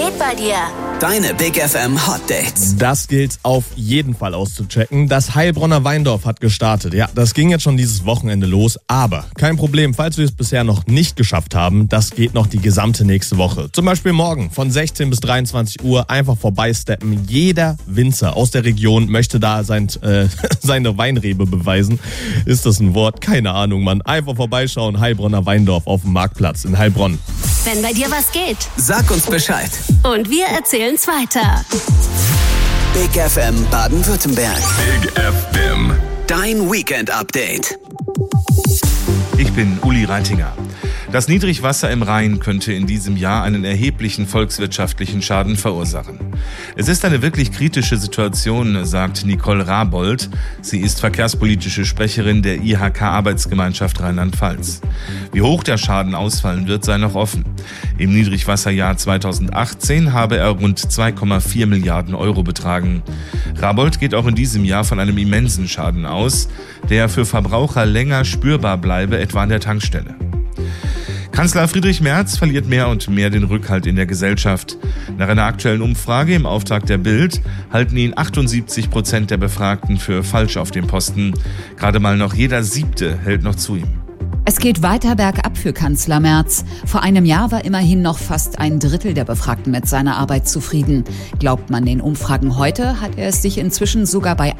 geht bei dir? Deine Big FM Hot Dates. Das gilt auf jeden Fall auszuchecken. Das Heilbronner Weindorf hat gestartet. Ja, das ging jetzt schon dieses Wochenende los. Aber kein Problem, falls wir es bisher noch nicht geschafft haben, das geht noch die gesamte nächste Woche. Zum Beispiel morgen von 16 bis 23 Uhr einfach vorbeisteppen. Jeder Winzer aus der Region möchte da seine Weinrebe beweisen. Ist das ein Wort? Keine Ahnung, Mann. Einfach vorbeischauen. Heilbronner Weindorf auf dem Marktplatz in Heilbronn. Wenn bei dir was geht. Sag uns Bescheid. Und wir erzählen's weiter. Big FM Baden-Württemberg. Big FM. Dein Weekend-Update. Ich bin Uli Reitinger. Das Niedrigwasser im Rhein könnte in diesem Jahr einen erheblichen volkswirtschaftlichen Schaden verursachen. Es ist eine wirklich kritische Situation, sagt Nicole Rabold. Sie ist verkehrspolitische Sprecherin der IHK-Arbeitsgemeinschaft Rheinland-Pfalz. Wie hoch der Schaden ausfallen wird, sei noch offen. Im Niedrigwasserjahr 2018 habe er rund 2,4 Milliarden Euro betragen. Rabold geht auch in diesem Jahr von einem immensen Schaden aus, der für Verbraucher länger spürbar bleibe, etwa an der Tankstelle. Kanzler Friedrich Merz verliert mehr und mehr den Rückhalt in der Gesellschaft. Nach einer aktuellen Umfrage im Auftrag der Bild halten ihn 78% der Befragten für falsch auf dem Posten. Gerade mal noch jeder Siebte hält noch zu ihm. Es geht weiter bergab für Kanzler Merz. Vor einem Jahr war immerhin noch fast ein Drittel der Befragten mit seiner Arbeit zufrieden. Glaubt man den Umfragen heute, hat er es sich inzwischen sogar bei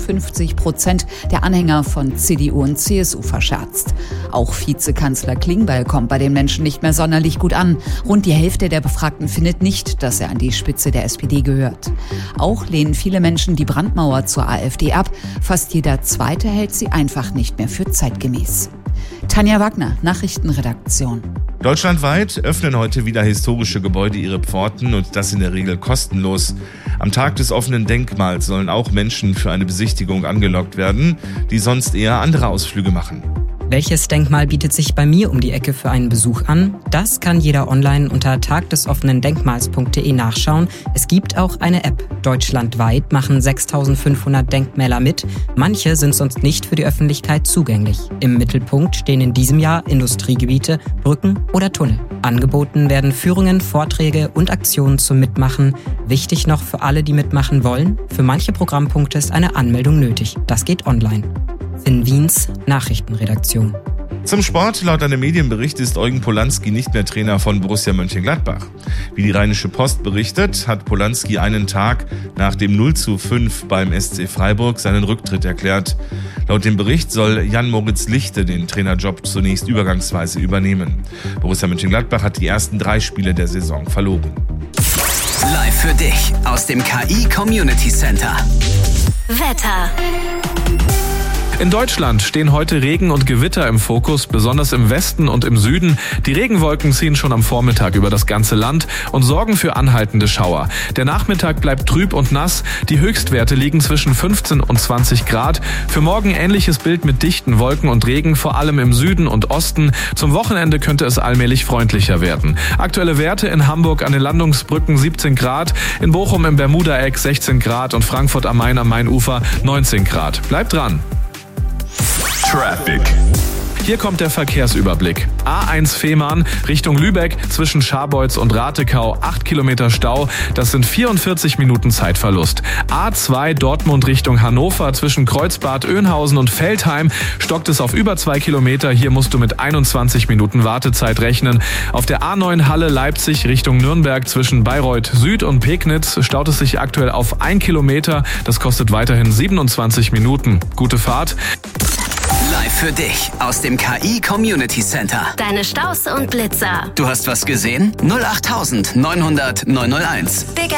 58% der Anhänger von CDU und CSU verscherzt. Auch Vizekanzler Klingbeil kommt bei den Menschen nicht mehr sonderlich gut an. Rund die Hälfte der Befragten findet nicht, dass er an die Spitze der SPD gehört. Auch lehnen viele Menschen die Brandmauer zur AfD ab. Fast jeder Zweite hält sie einfach nicht mehr für zeitgemäß. Tanja Wagner, Nachrichtenredaktion. Deutschlandweit öffnen heute wieder historische Gebäude ihre Pforten und das in der Regel kostenlos. Am Tag des offenen Denkmals sollen auch Menschen für eine Besichtigung angelockt werden, die sonst eher andere Ausflüge machen. Welches Denkmal bietet sich bei mir um die Ecke für einen Besuch an? Das kann jeder online unter tagdesoffenendenkmals.de nachschauen. Es gibt auch eine App. Deutschlandweit machen 6.500 Denkmäler mit. Manche sind sonst nicht für die Öffentlichkeit zugänglich. Im Mittelpunkt stehen in diesem Jahr Industriegebiete, Brücken oder Tunnel. Angeboten werden Führungen, Vorträge und Aktionen zum Mitmachen. Wichtig noch für alle, die mitmachen wollen: für manche Programmpunkte ist eine Anmeldung nötig. Das geht online. In Wiens Nachrichtenredaktion. Zum Sport: Laut einem Medienbericht ist Eugen Polanski nicht mehr Trainer von Borussia Mönchengladbach. Wie die Rheinische Post berichtet, hat Polanski einen Tag nach dem 0:5 beim SC Freiburg seinen Rücktritt erklärt. Laut dem Bericht soll Jan-Moritz Lichte den Trainerjob zunächst übergangsweise übernehmen. Borussia Mönchengladbach hat die ersten 3 Spiele der Saison verloren. Live für dich aus dem KI Community Center. Wetter. In Deutschland stehen heute Regen und Gewitter im Fokus, besonders im Westen und im Süden. Die Regenwolken ziehen schon am Vormittag über das ganze Land und sorgen für anhaltende Schauer. Der Nachmittag bleibt trüb und nass. Die Höchstwerte liegen zwischen 15 und 20 Grad. Für morgen ähnliches Bild mit dichten Wolken und Regen, vor allem im Süden und Osten. Zum Wochenende könnte es allmählich freundlicher werden. Aktuelle Werte in Hamburg an den Landungsbrücken 17 Grad, in Bochum im Bermudaeck 16 Grad und Frankfurt am Main am Mainufer 19 Grad. Bleibt dran! Traffic. Hier kommt der Verkehrsüberblick. A1 Fehmarn Richtung Lübeck zwischen Scharbeutz und Ratekau 8 Kilometer Stau. Das sind 44 Minuten Zeitverlust. A2 Dortmund Richtung Hannover zwischen Kreuzbad, Önhausen und Veltheim stockt es auf über 2 Kilometer. Hier musst du mit 21 Minuten Wartezeit rechnen. Auf der A9 Halle Leipzig Richtung Nürnberg zwischen Bayreuth Süd und Pegnitz staut es sich aktuell auf 1 Kilometer. Das kostet weiterhin 27 Minuten. Gute Fahrt. Live für dich aus dem KI Community Center. Deine Staus und Blitzer. Du hast was gesehen? 08900 901. Big